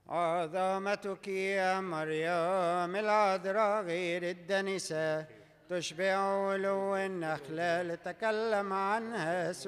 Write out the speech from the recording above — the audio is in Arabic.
عظمتك يا مريم العذراء غير الدنسة، تشبع علو النخلة لتكلم عنها